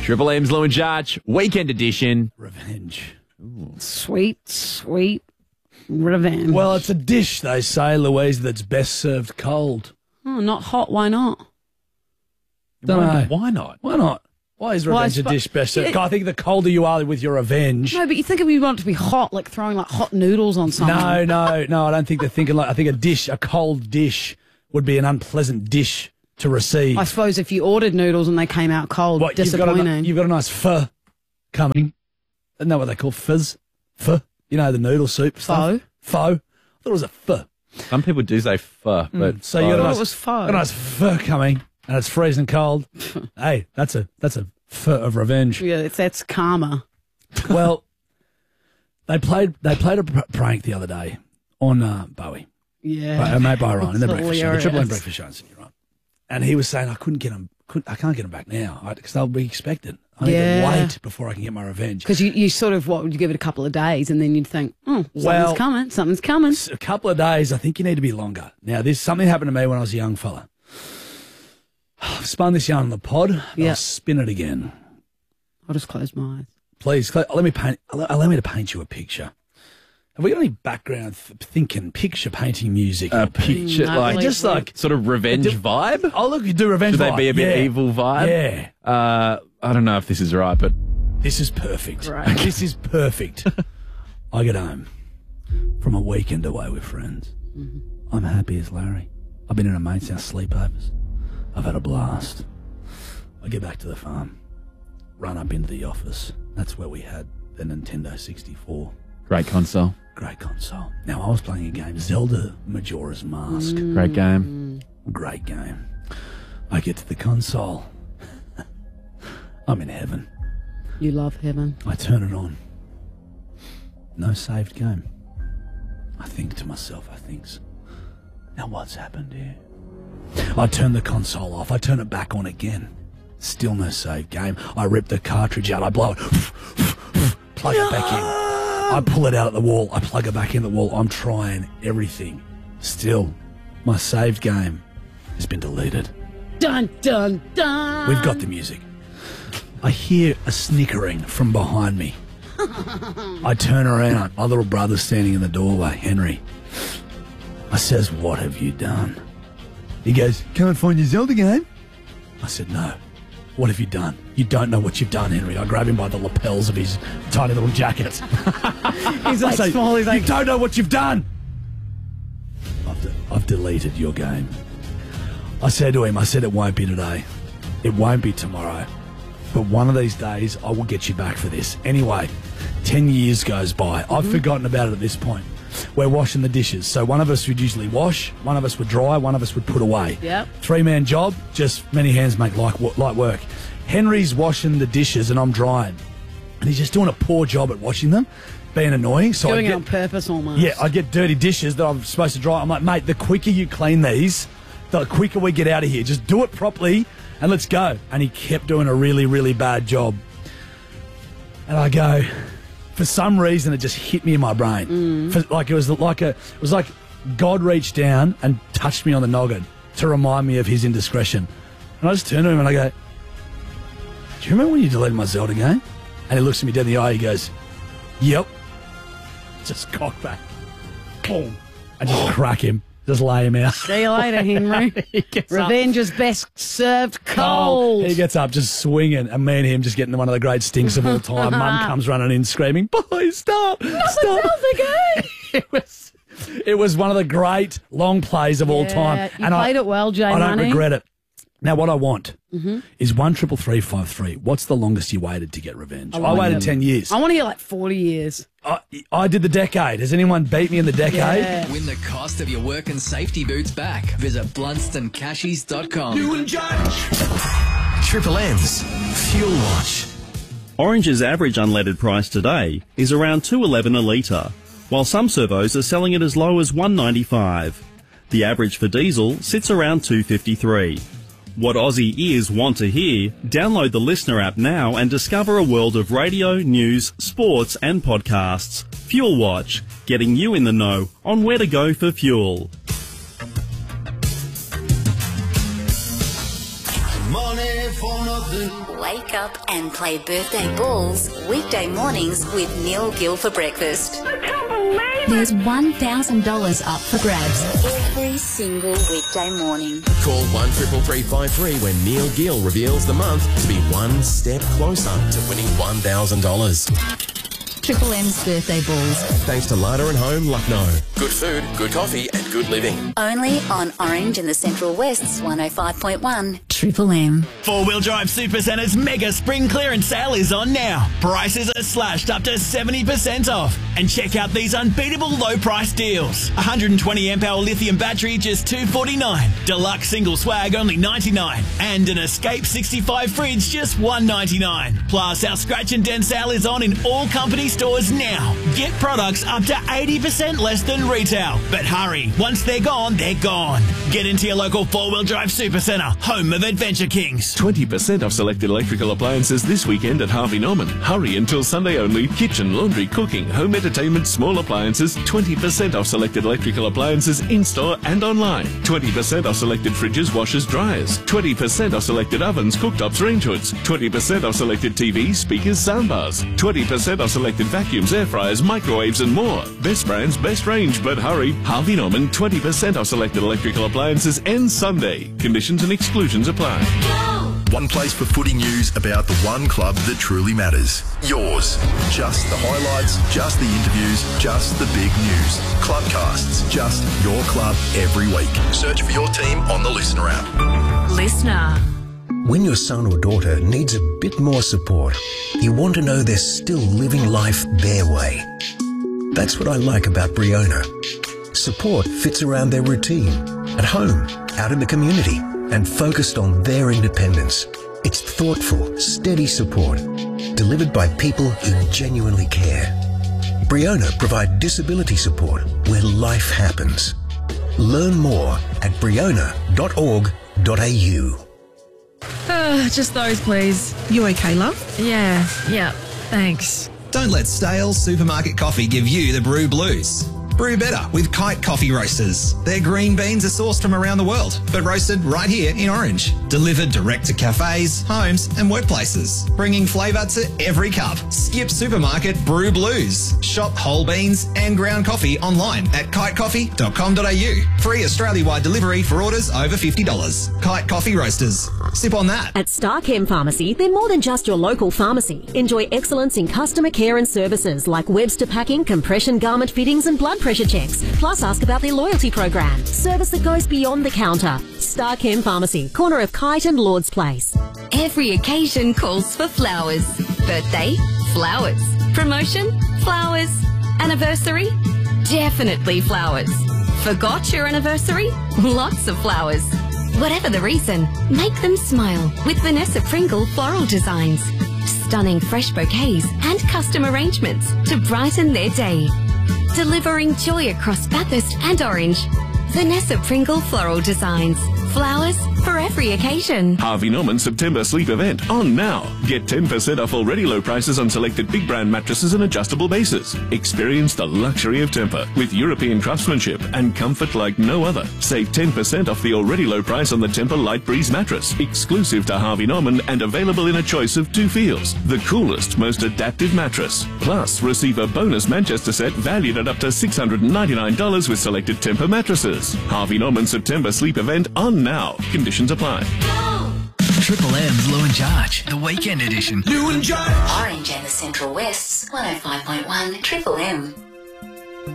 Triple M's Lou and Jarch, weekend edition. Revenge. Sweet, sweet revenge. Well, it's a dish, they say, Louise, that's best served cold. Oh, not hot. Why not? Don't know. Why not? Why not? Why is revenge a dish best served? I think the colder you are with your revenge. No, but you think if you want it to be hot, like throwing like hot noodles on something. No, I don't think they're thinking like. I think a cold dish would be an unpleasant dish to receive. I suppose if you ordered noodles and they came out cold, disappointing. You've got a nice pho coming. Isn't that what they call fizz? Pho. You know, the noodle soup stuff. Pho. I thought it was a pho. Some people do say pho, but so you got it was pho. A nice pho coming, and it's freezing cold. Hey, that's a pho of revenge. Yeah, that's karma. Well, they played a prank the other day on Bowie. Yeah, made by Ryan in the breakfast show, the hilarious. Triple M breakfast show in Sydney, right? And he was saying I can't get them back now because they'll be expected. I need to wait before I can get my revenge. Because you sort of, would you give it a couple of days and then you'd think, something's coming. A couple of days, I think you need to be longer. Now, something happened to me when I was a young fella. I've spun this yarn on the pod. Yeah. I'll spin it again. I'll just close my eyes. Please, allow me to paint you a picture. Have we got any background picture painting music? Picture, just like sort of revenge vibe? Oh, look, you do revenge Should vibe. they be a bit evil vibe? Yeah. I don't know if this is right, but This is perfect. Right. This is perfect. I get home from a weekend away with friends. Mm-hmm. I'm happy as Larry. I've been in a mate's house sleepovers. I've had a blast. I get back to the farm, run up into the office. That's where we had the Nintendo 64. great console. Great console. Now, I was playing a game, Zelda Majora's Mask. Great game. Great game. I get to the console. I'm in heaven. You love heaven. I turn it on. No saved game. I think to myself, now what's happened here? I turn the console off. I turn it back on again. Still no saved game. I rip the cartridge out. I blow it. Plug it back in. I pull it out at the wall. I plug it back in the wall. I'm trying everything. Still, my saved game has been deleted. Dun, dun, dun. We've got the music. I hear a snickering from behind me. I turn around. My little brother's standing in the doorway, Henry. I says, "What have you done?" He goes, "Can't find your Zelda game." I said, "No. What have you done? You don't know what you've done, Henry." I grab him by the lapels of his tiny little jacket. He's like small. He's like, "You don't know what you've done." I've deleted your game. I said to him, it won't be today. It won't be tomorrow. But one of these days, I will get you back for this. Anyway, 10 years goes by. I've forgotten about it at this point. We're washing the dishes. So one of us would usually wash, one of us would dry, one of us would put away. Yep. 3-man job, just many hands make light work. Henry's washing the dishes and I'm drying. And he's just doing a poor job at washing them, being annoying. So doing it on purpose almost. Yeah, I get dirty dishes that I'm supposed to dry. I'm like, mate, the quicker you clean these, the quicker we get out of here. Just do it properly and let's go. And he kept doing a really, really bad job. And I go, for some reason, it just hit me in my brain. It was like God reached down and touched me on the noggin to remind me of his indiscretion. And I just turned to him and I go, "Do you remember when you deleted my Zelda game?" And he looks at me dead in the eye. He goes, "Yep." Just cock back. Boom. I just crack him. Just lay him out. See you later, Henry. Revenge is best served cold. He gets up just swinging, and me and him just getting one of the great stinks of all time. Mum comes running in screaming, "Boys, stop! Stop!" It was one of the great long plays of all time. You played it well, Jay I don't Money. regret it. Now, what I want is 1-333-533. What's the longest you waited to get revenge? I waited 10 years. I want to hear like 40 years. I did the decade. Has anyone beat me in the decade? Yeah. Win the cost of your work and safety boots back. Visit BlunstonCashies.com. Lou and Jarch. Triple M's Fuel Watch. Orange's average unleaded price today is around $2.11 a litre, while some servos are selling it as low as $1.95. The average for diesel sits around $2.53. What Aussie ears want to hear? Download the Listener app now and discover a world of radio, news, sports and podcasts. Fuel Watch, getting you in the know on where to go for fuel. Money for nothing. Wake wake up and play birthday balls weekday mornings with Neil Gill for breakfast. I can't believe it! There's $1,000 up for grabs every single weekday morning. Call 133353 when Neil Gill reveals the month to be one step closer to winning $1,000. Triple M's birthday balls. Thanks to Larder and Home, Lucknow. Good food, good coffee and good living. Only on Orange and the Central West's 105.1 Triple M. Four-wheel drive Supercentre's mega spring clearance sale is on now. Prices are slashed up to 70% off. And check out these unbeatable low price deals. 120 amp hour lithium battery just $249. Deluxe single swag only $99. And an Escape 65 fridge just $199. Plus our scratch and dent sale is on in all company stores now. Get products up to 80% less than retail. But hurry, once they're gone, they're gone. Get into your local four-wheel drive Supercentre, home of Adventure Kings. 20% off selected electrical appliances this weekend at Harvey Norman. Hurry until Sunday only. Kitchen, laundry, cooking, home entertainment, small appliances. 20% off selected electrical appliances in-store and online. 20% off selected fridges, washers, dryers. 20% off selected ovens, cooktops, range hoods. 20% off selected TVs, speakers, soundbars. 20% off selected vacuums, air fryers, microwaves and more. Best brands, best range, but hurry. Harvey Norman, 20% off selected electrical appliances ends Sunday. Conditions and exclusions apply. One place for footy news about the one club that truly matters. Yours. Just the highlights, just the interviews, just the big news. Clubcasts, just your club every week. Search for your team on the Listener app. Listener. When your son or daughter needs a bit more support, you want to know they're still living life their way. That's what I like about Briona. Support fits around their routine, at home, out in the community, and focused on their independence. It's thoughtful, steady support, delivered by people who genuinely care. Briona provide disability support where life happens. Learn more at briona.org.au. Just those, please. You okay, love? Yeah, thanks. Don't let stale supermarket coffee give you the brew blues. Brew better with Kite Coffee Roasters. Their green beans are sourced from around the world, but roasted right here in Orange. Delivered direct to cafes, homes and workplaces, bringing flavour to every cup. Skip supermarket brew blues. Shop whole beans and ground coffee online at kitecoffee.com.au. Free Australia-wide delivery for orders over $50. Kite Coffee Roasters. Sip on that. At Starchem Pharmacy, they're more than just your local pharmacy. Enjoy excellence in customer care and services like Webster packing, compression garment fittings and blood pressure checks. Plus ask about their loyalty program. Service that goes beyond the counter. Starchem Pharmacy, corner of Kite and Lord's Place. Every occasion calls for flowers. Birthday? Flowers. Promotion? Flowers. Anniversary? Definitely flowers. Forgot your anniversary? Lots of flowers. Whatever the reason, make them smile with Vanessa Pringle Floral Designs. Stunning fresh bouquets and custom arrangements to brighten their day. Delivering joy across Bathurst and Orange. Vanessa Pringle Floral Designs. Flowers for every occasion. Harvey Norman September sleep event on now. Get 10% off already low prices on selected big brand mattresses and adjustable bases. Experience the luxury of Tempur with European craftsmanship and comfort like no other. Save 10% off the already low price on the Tempur Light Breeze mattress, exclusive to Harvey Norman and available in a choice of 2 feels. The coolest, most adaptive mattress. Plus, receive a bonus Manchester set valued at up to $699 with selected Tempur mattresses. Harvey Norman September sleep event on now. Conditions apply. Triple M's Lou and Charge, the weekend edition. Lou and Charge. Orange and the Central West's 105.1 Triple M.